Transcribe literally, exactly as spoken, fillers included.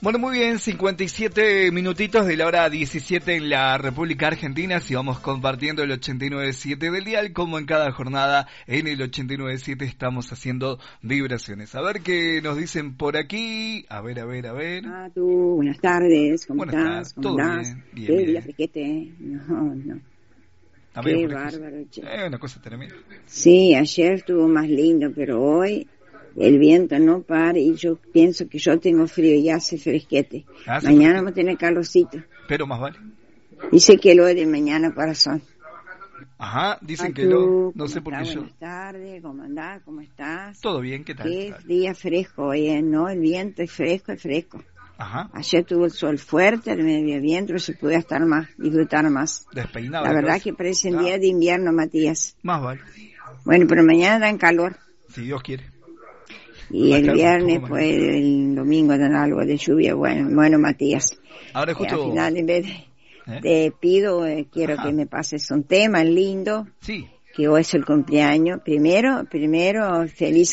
Bueno, muy bien, cincuenta y siete minutitos de la hora diecisiete en la República Argentina. Si vamos compartiendo el ochenta y nueve punto siete del dial, como en cada jornada en el ochenta y nueve punto siete estamos haciendo vibraciones. A ver qué nos dicen por aquí. A ver, a ver, a ver. Ah, tú, buenas tardes, ¿cómo Buenas estás? tardes. ¿Cómo Todo andás? bien, bien, Qué bien. día friquete, no, no. Está Qué medio bárbaro, che. Eh, una cosa tremenda. Sí, ayer estuvo más lindo, pero hoy el viento no para y yo pienso que yo tengo frío y hace fresquete. Hace Mañana fresquete. vamos a tener calorcito. Pero más vale. Dice que lo de mañana corazón. Ajá, dicen Ah, que tú, lo, no ¿cómo sé por qué estás? yo. Buenas tardes, ¿cómo andás? ¿Cómo estás? Todo bien, ¿qué tal? Qué día fresco hoy, ¿eh? No, el viento es fresco, es fresco. Ajá, Ayer tuvo el sol fuerte, al mediodía viento, pero se puede estar más, disfrutar más. despeinado. La la verdad cabeza. que parecen Ah, días de invierno, Matías. Más vale, Bueno, pero mañana dan calor. si Dios quiere. Y Va a el estar un viernes, poco más. pues, el domingo dan algo de lluvia. Bueno, bueno, Matías. Ahora Eh, justo... al final, en vez de, ¿Eh? te pido, eh, quiero Ajá. que me pases un tema lindo, Sí. que hoy es el cumpleaños. Primero, primero, feliz